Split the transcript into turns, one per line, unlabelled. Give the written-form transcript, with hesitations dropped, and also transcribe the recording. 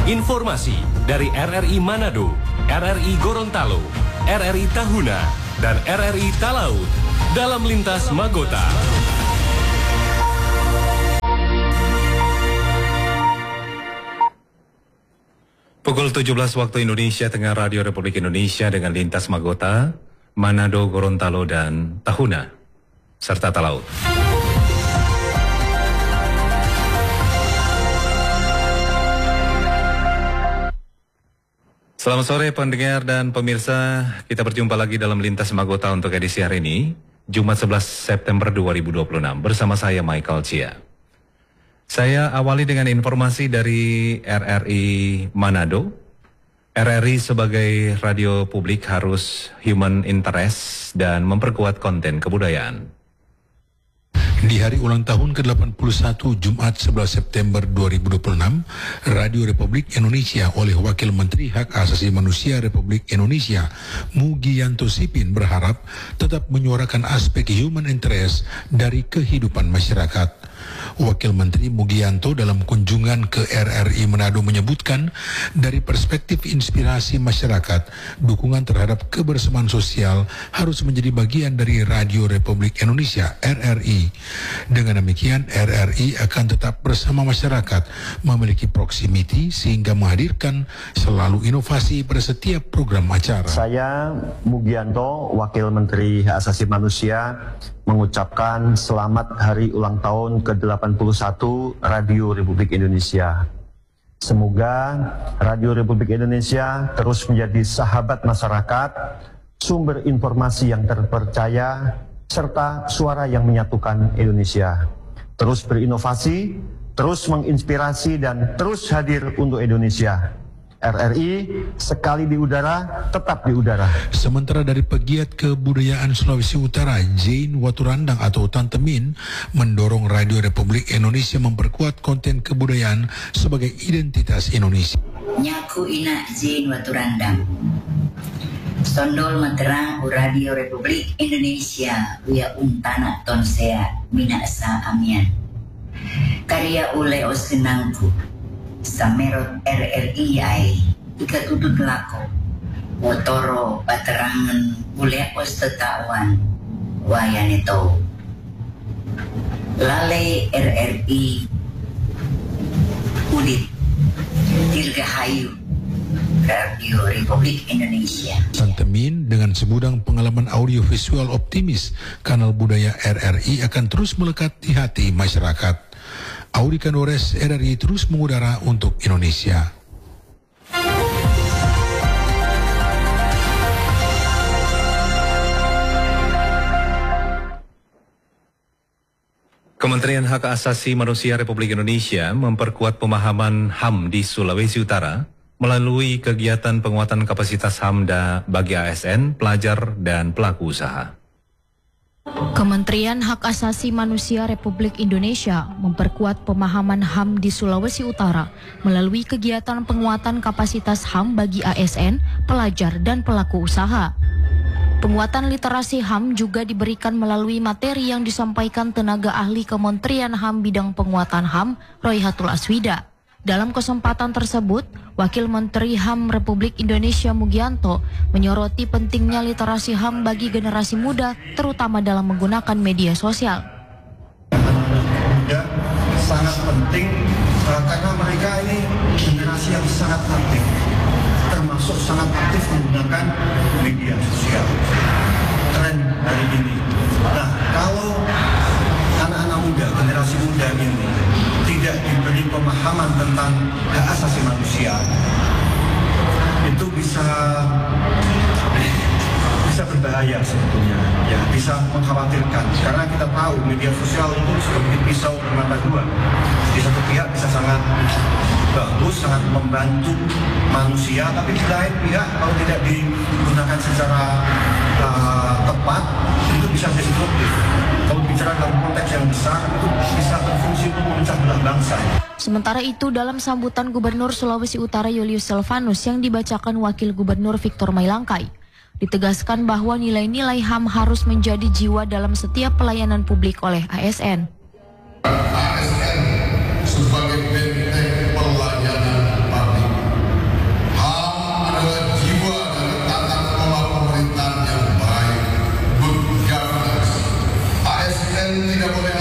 Informasi dari RRI Manado, RRI Gorontalo, RRI Tahuna, dan RRI Talaut dalam Lintas Magota. Pukul 17 waktu Indonesia Tengah, Radio Republik Indonesia dengan Lintas Magota, Manado, Gorontalo, dan Tahuna, serta Talaut. Selamat sore pendengar dan pemirsa, kita berjumpa lagi dalam Lintas Magota untuk edisi hari ini, Jumat 11 September 2026, bersama saya Michael Chia. Saya awali dengan informasi dari RRI Manado. RRI sebagai radio publik harus human interest dan memperkuat konten kebudayaan.
Di hari ulang tahun ke-81 Jumat 11 September 2026, Radio Republik Indonesia oleh Wakil Menteri Hak Asasi Manusia Republik Indonesia, Mugianto Sipin, berharap tetap menyuarakan aspek human interest dari kehidupan masyarakat. Wakil Menteri Mugianto dalam kunjungan ke RRI Manado menyebutkan dari perspektif inspirasi masyarakat, dukungan terhadap kebersamaan sosial harus menjadi bagian dari Radio Republik Indonesia RRI. Dengan demikian, RRI akan tetap bersama masyarakat, memiliki proximity sehingga menghadirkan selalu inovasi pada setiap program acara.
Saya Mugianto, Wakil Menteri Hak Asasi Manusia, mengucapkan selamat hari ulang tahun ke-81 Radio Republik Indonesia. Semoga Radio Republik Indonesia terus menjadi sahabat masyarakat, sumber informasi yang terpercaya, serta suara yang menyatukan Indonesia. Terus berinovasi, terus menginspirasi, dan terus hadir untuk Indonesia. RRI sekali di udara, tetap di udara.
Sementara dari pegiat kebudayaan Sulawesi Utara, Jane Waturandang atau Tante Min, mendorong Radio Republik Indonesia memperkuat konten kebudayaan sebagai identitas Indonesia.
Nyaku ina Jane Waturandang, sondol meterang Radio Republik Indonesia uya untana tonsea minasa amian. Karya ule osenangku samerot RRI ai ikatutut lako wotoro paterangan ule ostetawan wayaneto lale RRI udit dirgahayu Radio Republik Indonesia.
Tante Min dengan segudang pengalaman audiovisual optimis, kanal budaya RRI akan terus melekat di hati masyarakat. Audi Kandores, RRI terus mengudara untuk Indonesia.
Kementerian Hak Asasi Manusia Republik Indonesia memperkuat pemahaman HAM di Sulawesi Utara melalui kegiatan penguatan kapasitas HAM bagi ASN, pelajar, dan pelaku usaha.
Kementerian Hak Asasi Manusia Republik Indonesia memperkuat pemahaman HAM di Sulawesi Utara melalui kegiatan penguatan kapasitas HAM bagi ASN, pelajar, dan pelaku usaha. Penguatan literasi HAM juga diberikan melalui materi yang disampaikan tenaga ahli Kementerian HAM bidang penguatan HAM, Royhatul Aswida. Dalam kesempatan tersebut, Wakil Menteri HAM Republik Indonesia Mugianto menyoroti pentingnya literasi HAM bagi generasi muda, terutama dalam menggunakan media sosial.
Muda sangat penting karena mereka ini generasi yang sangat aktif, termasuk sangat aktif menggunakan media sosial. Tren hari ini. Nah, kalau anak-anak muda, generasi muda ini tidak diberi pemahaman tentang hak asasi manusia, itu bisa berbahaya sebetulnya, ya, bisa mengkhawatirkan. Karena kita tahu media sosial itu seperti pisau bermata dua. Di satu pihak bisa sangat bagus, sangat membantu manusia, tapi di lain pihak kalau tidak digunakan secara tepat, itu bisa destruktif. Kalau bicara dalam konteks yang besar, itu bisa berfungsi untuk memecah belah bangsa.
Sementara itu, dalam sambutan Gubernur Sulawesi Utara Julius Silvanus yang dibacakan Wakil Gubernur Victor Mailangkai, ditegaskan bahwa nilai-nilai HAM harus menjadi jiwa dalam setiap pelayanan publik oleh ASN.
ASN sebagai benteng pelayanan publik yang tidak boleh